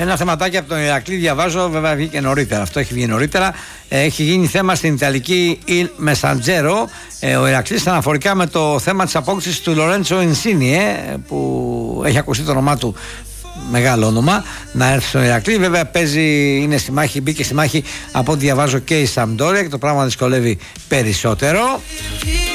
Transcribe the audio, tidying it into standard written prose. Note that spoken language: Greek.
Ένα θεματάκι από τον Ηρακλή διαβάζω, βέβαια βγήκε νωρίτερα. Αυτό έχει βγει νωρίτερα. Έχει γίνει θέμα στην Ιταλική Il Messaggero. Ο Ηρακλής αναφορικά με το θέμα της απόκτησης του Λορέντσο Ινσίνιε, που έχει ακουστεί το όνομά του, μεγάλο όνομα, να έρθει στον Ηρακλή. Βέβαια είναι στη μάχη, μπήκε στη μάχη από ό,τι διαβάζω και η Σαμπντόρια και το πράγμα δυσκολεύει περισσότερο.